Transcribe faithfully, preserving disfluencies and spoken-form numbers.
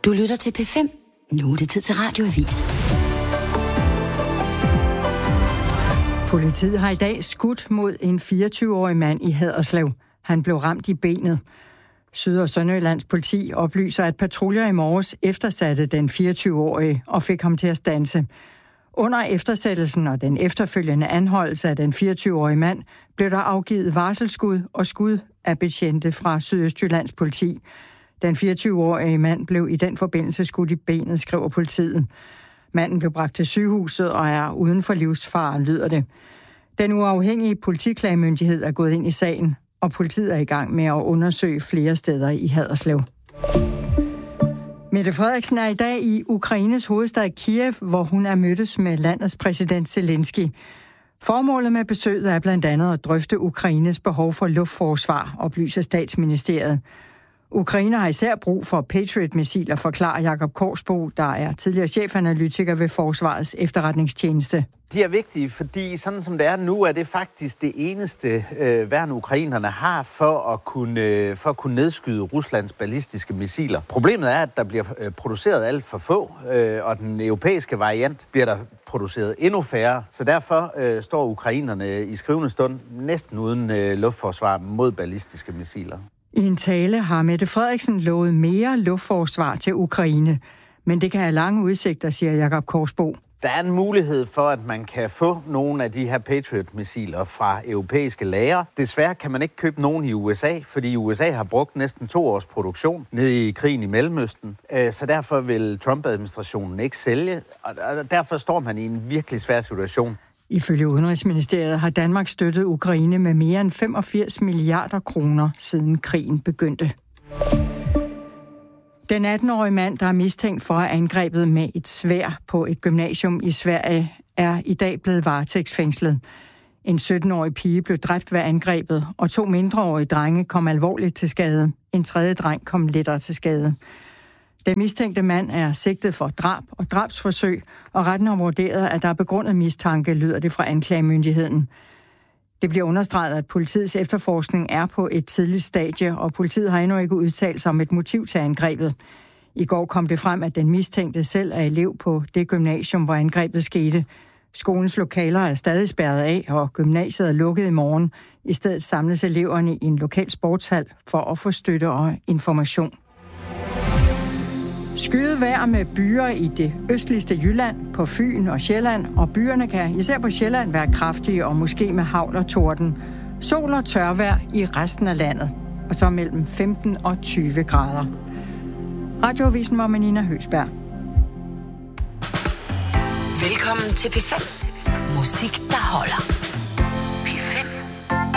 Du lytter til P fem. Nu er det tid til Radioavis. Politiet har i dag skudt mod en fireogtyve-årig mand i Haderslev. Han blev ramt i benet. Syd- og Sønderjyllands politi oplyser, at patruljer i morges eftersatte den fireogtyve-årige og fik ham til at standse. Under eftersættelsen og den efterfølgende anholdelse af den fireogtyve-årige mand blev der afgivet varselsskud og skud af betjente fra Sydøstjyllands politi. Den fireogtyve-årige mand blev i den forbindelse skudt i benet, skriver politiet. Manden blev bragt til sygehuset og er uden for livsfare, lyder det. Den uafhængige politiklagemyndighed er gået ind i sagen, og politiet er i gang med at undersøge flere steder i Haderslev. Mette Frederiksen er i dag i Ukraines hovedstad Kiev, hvor hun er mødtes med landets præsident Zelensky. Formålet med besøget er blandt andet at drøfte Ukraines behov for luftforsvar, oplyser Statsministeriet. Ukraine har især brug for Patriot-missiler, forklarer Jakob Korsbo, der er tidligere chefanalytiker ved Forsvarets efterretningstjeneste. De er vigtige, fordi sådan som det er nu, er det faktisk det eneste øh, værn ukrainerne har for at, kunne, øh, for at kunne nedskyde Ruslands ballistiske missiler. Problemet er, at der bliver øh, produceret alt for få, øh, og den europæiske variant bliver der produceret endnu færre. Så derfor øh, står ukrainerne i skrivende stund næsten uden øh, luftforsvar mod ballistiske missiler. I en tale har Mette Frederiksen lovet mere luftforsvar til Ukraine, men det kan have lange udsigter, siger Jakob Korsbo. Der er en mulighed for, at man kan få nogle af de her Patriot-missiler fra europæiske lagre. Desværre kan man ikke købe nogen i U S A, fordi U S A har brugt næsten to års produktion nede i krigen i Mellemøsten. Så derfor vil Trump-administrationen ikke sælge, og derfor står man i en virkelig svær situation. Ifølge Udenrigsministeriet har Danmark støttet Ukraine med mere end femogfirs milliarder kroner siden krigen begyndte. Den atten-årige mand, der er mistænkt for at angrebet med et sværd på et gymnasium i Sverige, er i dag blevet varetægtsfængslet. En sytten-årig pige blev dræbt ved angrebet, og to mindreårige drenge kom alvorligt til skade. En tredje dreng kom lettere til skade. Den mistænkte mand er sigtet for drab og drabsforsøg, og retten har vurderet, at der er begrundet mistanke, lyder det fra anklagemyndigheden. Det bliver understreget, at politiets efterforskning er på et tidligt stadie, og politiet har endnu ikke udtalt sig om et motiv til angrebet. I går kom det frem, at den mistænkte selv er elev på det gymnasium, hvor angrebet skete. Skolens lokaler er stadig spærret af, og gymnasiet er lukket i morgen. I stedet samles eleverne i en lokal sportshal for at få støtte og information. Skyet vejr med byer i det østligste Jylland, på Fyn og Sjælland, og byerne kan især på Sjælland være kraftige og måske med hagl og torden. Sol og tørvejr i resten af landet, og så mellem femten og tyve grader. Radioavisen var med Nina Høsberg. Velkommen til P fem. Musik, der holder.